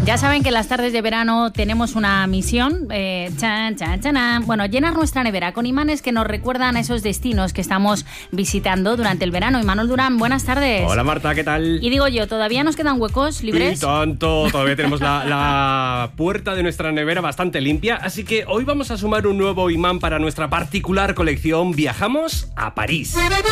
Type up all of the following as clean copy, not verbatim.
Ya saben que en las tardes de verano tenemos una misión, bueno, llenar nuestra nevera con imanes que nos recuerdan a esos destinos que estamos visitando durante el verano. Imanol Durán, buenas tardes. Hola Marta, ¿qué tal? Y digo yo, ¿todavía nos quedan huecos libres? Y tanto, todavía tenemos la puerta de nuestra nevera bastante limpia, así que hoy vamos a sumar un nuevo imán para nuestra particular colección. Viajamos a París.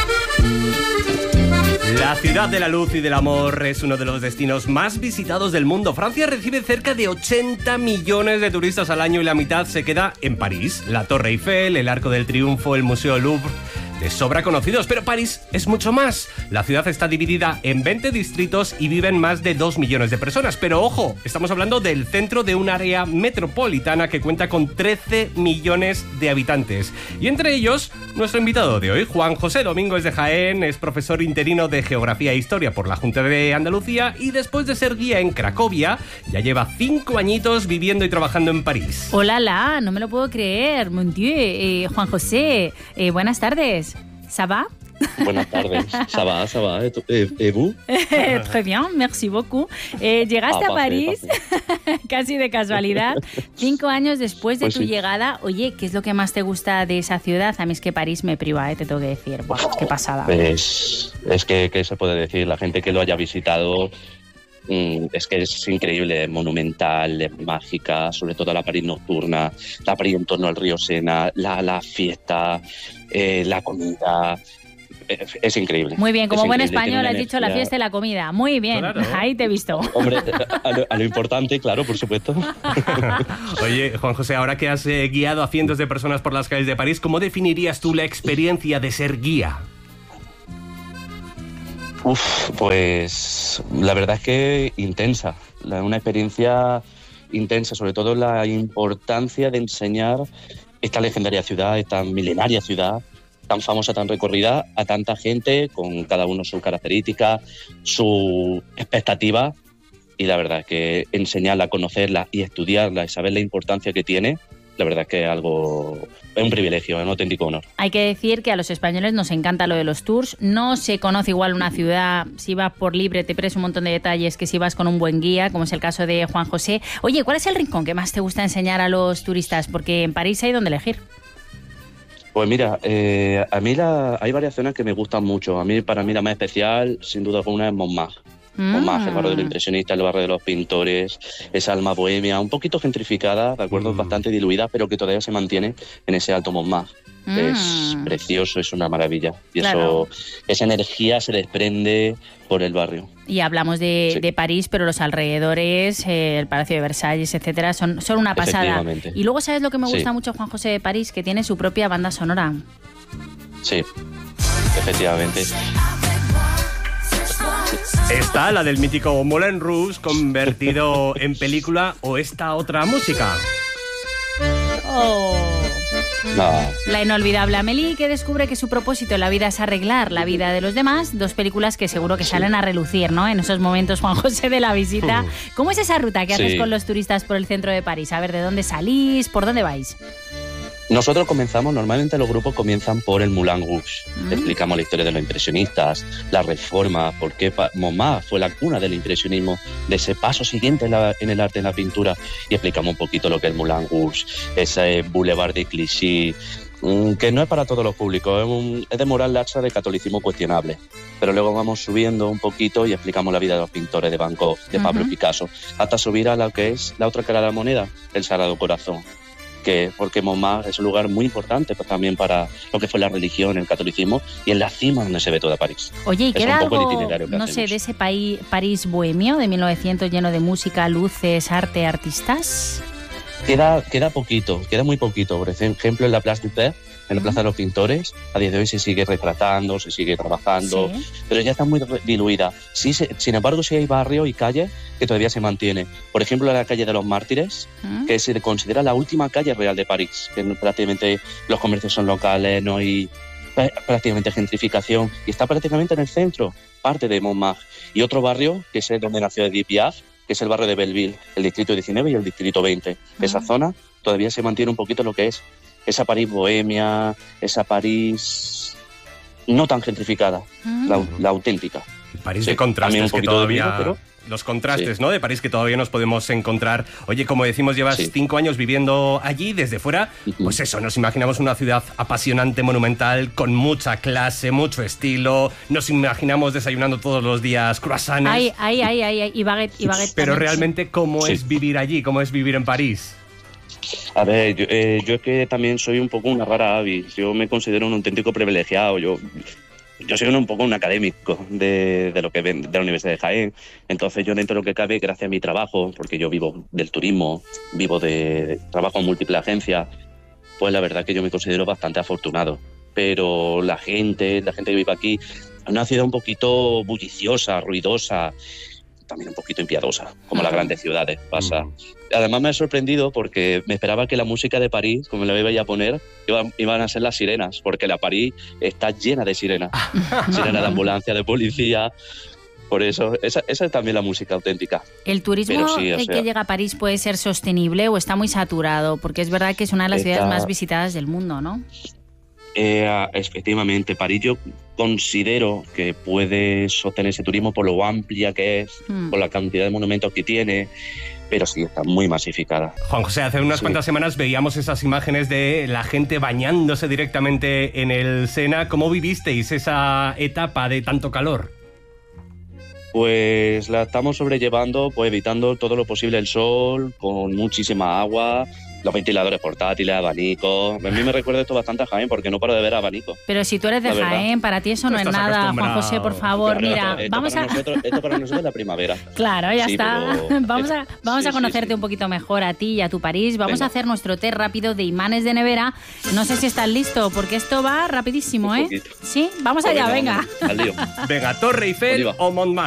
La ciudad de la luz y del amor es uno de los destinos más visitados del mundo. Francia recibe cerca de 80 millones de turistas al año y la mitad se queda en París. La Torre Eiffel, el Arco del Triunfo, el Museo Louvre, de sobra conocidos, pero París es mucho más. La ciudad está dividida en 20 distritos y viven más de 2 millones de personas. Pero ojo, estamos hablando del centro de un área metropolitana que cuenta con 13 millones de habitantes. Y entre ellos, nuestro invitado de hoy, Juan José Domínguez de Jaén, es profesor interino de Geografía e Historia por la Junta de Andalucía y después de ser guía en Cracovia, ya lleva 5 añitos viviendo y trabajando en París. Hola, no me lo puedo creer, mon Dieu. Juan José, buenas tardes. ¿Ça va? Buenas tardes. Ça va. ¿Et vous? Très bien, merci beaucoup. Llegaste a París casi de casualidad, 5 años después de tu llegada. Oye, ¿qué es lo que más te gusta de esa ciudad? A mí es que París me priva, te tengo que decir. Buah, qué pasada. Es que, ¿qué se puede decir? La gente que lo haya visitado, es que es increíble, es monumental, es mágica, sobre todo la París nocturna, la París en torno al río Sena, la fiesta, la comida. Es increíble. Muy bien, como buen español has dicho la fiesta y la comida. Muy bien, claro. Ahí te he visto. Hombre, a lo importante, claro, por supuesto. Oye, Juan José, ahora que has guiado a cientos de personas por las calles de París, ¿cómo definirías tú la experiencia de ser guía? Pues la verdad es que intensa, una experiencia intensa, sobre todo la importancia de enseñar esta legendaria ciudad, esta milenaria ciudad, tan famosa, tan recorrida, a tanta gente, con cada uno sus características, sus expectativas, y la verdad es que enseñarla, conocerla y estudiarla y saber la importancia que tiene, la verdad es que es un privilegio, es un auténtico honor. Hay que decir que a los españoles nos encanta lo de los tours. No se conoce igual una ciudad. Si vas por libre te pierdes un montón de detalles que si vas con un buen guía, como es el caso de Juan José. Oye, ¿cuál es el rincón que más te gusta enseñar a los turistas? Porque en París hay donde elegir. Pues mira, a mí hay varias zonas que me gustan mucho. Para mí la más especial, sin duda alguna, es Montmartre. Montmartre, el barrio de los impresionistas, el barrio de los pintores, esa alma bohemia, un poquito gentrificada, de acuerdo, bastante diluida, pero que todavía se mantiene en ese alto Montmartre. Es precioso, es una maravilla. Y claro, esa energía se desprende por el barrio. Y hablamos de París, pero los alrededores, el Palacio de Versalles, etcétera, son una pasada. Y luego, ¿sabes lo que me gusta mucho, Juan José, de París? Que tiene su propia banda sonora. Sí, efectivamente. Está la del mítico Moulin Rouge convertido en película, o esta otra música. La inolvidable Amélie, que descubre que su propósito en la vida es arreglar la vida de los demás. 2 películas que seguro que salen a relucir, ¿no? En esos momentos, Juan José, de la visita. ¿Cómo es esa ruta que haces con los turistas por el centro de París? A ver, ¿de dónde salís? ¿Por dónde vais? Nosotros normalmente los grupos comienzan por el Moulin Rouge. Explicamos la historia de los impresionistas, la reforma, por qué Montmartre fue la cuna del impresionismo, de ese paso siguiente en el arte, en la pintura, y explicamos un poquito lo que es el Moulin Rouge, ese boulevard de Clichy, que no es para todos los públicos, es de moral laxa, de catolicismo cuestionable. Pero luego vamos subiendo un poquito y explicamos la vida de los pintores, de Van Gogh, de Pablo Picasso, hasta subir a lo que es la otra cara de la moneda, el Sagrado Corazón. Porque Montmartre es un lugar muy importante pues, también para lo que fue la religión, el catolicismo, y en la cima donde se ve toda París. Oye, ¿y queda algo, no sé, de ese París bohemio de 1900 lleno de música, luces, arte, artistas? Queda poquito, queda muy poquito. Por ejemplo, en la Place du Père, en la Plaza de los Pintores, a día de hoy se sigue retratando, se sigue trabajando, pero ya está muy diluida. Sí, sin embargo, sí hay barrios y calles que todavía se mantienen. Por ejemplo, la calle de los Mártires, que se considera la última calle real de París, que prácticamente los comercios son locales, no hay prácticamente gentrificación, y está prácticamente en el centro, parte de Montmartre. Y otro barrio, que es donde nació Edith Piaf, que es el barrio de Belleville, el distrito 19 y el distrito 20. Esa zona todavía se mantiene un poquito lo que es esa París bohemia, esa París no tan gentrificada, la auténtica. París de contrastes que todavía... los contrastes, ¿no? De París que todavía nos podemos encontrar. Oye, como decimos, llevas 5 años viviendo allí. Desde fuera, pues eso, nos imaginamos una ciudad apasionante, monumental, con mucha clase, mucho estilo. Nos imaginamos desayunando todos los días croissants. Y baguette. Pero realmente, ¿cómo es vivir allí? ¿Cómo es vivir en París? A ver, yo es que también soy un poco una rara avis. Yo me considero un auténtico privilegiado. Yo soy un poco un académico de lo que ven de la Universidad de Jaén. Entonces yo, dentro de lo que cabe, gracias a mi trabajo, porque yo vivo del turismo, trabajo en múltiples agencias, pues la verdad que yo me considero bastante afortunado. Pero la gente que vive aquí es una ciudad un poquito bulliciosa, ruidosa, también un poquito impiadosa, como las grandes ciudades pasa. Además me ha sorprendido porque me esperaba que la música de París, como la iba a poner, iban a ser las sirenas, porque la París está llena de sirenas. Sirenas de ambulancia, de policía. Por eso, esa es también la música auténtica. ¿El turismo que llega a París puede ser sostenible o está muy saturado? Porque es verdad que es una de las ciudades más visitadas del mundo, ¿no? Efectivamente, París yo considero que puede sostener ese turismo por lo amplia que es, por la cantidad de monumentos que tiene, pero sí está muy masificada. Juan José, hace unas cuantas semanas veíamos esas imágenes de la gente bañándose directamente en el Sena. ¿Cómo vivisteis esa etapa de tanto calor? Pues la estamos sobrellevando, pues evitando todo lo posible el sol, con muchísima agua, los ventiladores portátiles, abanicos. A mí me recuerda esto bastante a Jaén, porque no paro de ver abanicos. Pero si tú eres de Jaén, para ti eso no es nada, Juan José, por favor. Claro, mira, esto para nosotros es la primavera. Claro, ya está. Vamos a conocerte un poquito mejor a ti y a tu París. Vamos a hacer nuestro test rápido de imanes de nevera. No sé si estás listo, porque esto va rapidísimo, ¿eh? Sí, vamos allá, venga. Al lío. Venga, Torre Eiffel o Montmartre.